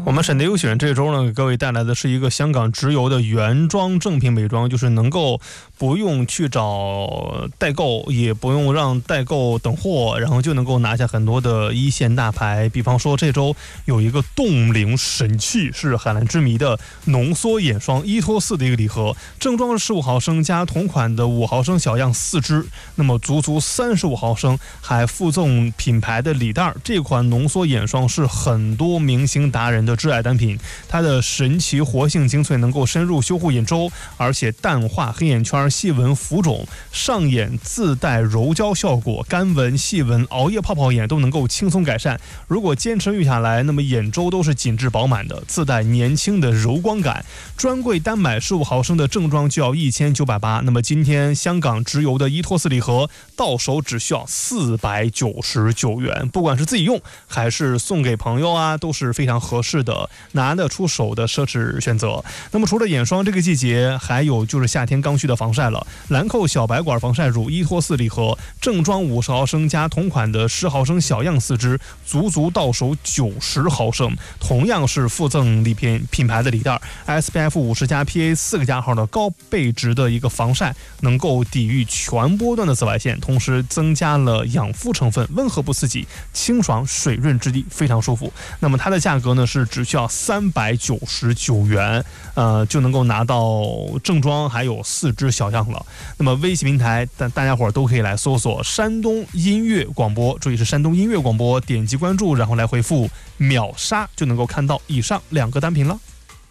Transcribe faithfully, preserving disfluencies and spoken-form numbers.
我们沈德优选这周呢，给各位带来的是一个香港直邮的原装正品美妆，就是能够不用去找代购，也不用让代购等货，然后就能够拿下很多的一线大牌。比方说这周有一个冻龄神器，是海蓝之谜的浓缩眼霜伊托四的一个礼盒，正装是十五毫升加同款的五毫升小样四支，那么足足三十五毫升，还附赠品牌的礼袋。这款浓缩眼霜是很多明星达人的挚爱单品，它的神奇活性精粹能够深入修护眼周，而且淡化黑眼圈、细纹浮肿，上眼自带柔焦效果，干纹、细纹、熬夜泡泡眼都能够轻松改善。如果坚持用下来，那么眼周都是紧致饱满的，自带年轻的柔光感。专柜单买十五毫升的正装就要一千九百八，那么今天香港直邮的伊托四礼盒到手只需要四百九十九元，不管是自己用还是送给朋友啊，都是非常合适的，拿得出手的奢侈选择。那么除了眼霜，这个季节还有就是夏天刚需的防晒了。兰蔻小白管防晒乳伊托四礼盒，正装五十毫升加同款的十毫升小样四支，足足到手九十毫升，同样是附赠礼品品牌的礼袋 S P F 五十加 P A 四个加号的高倍值的一个防晒，能够抵御全波段的紫外线，同时增加了养肤成分，温和不刺激，清爽水润质地，非常舒服。那么它的价格呢是只需要三百九十九元，呃，就能够拿到正装还有四支小样了。那么微信平台，大大家伙都可以来搜索山东音乐广播，注意是山东音乐广播，点击关注，然后来回复秒杀，就能够看到以上两个单品了。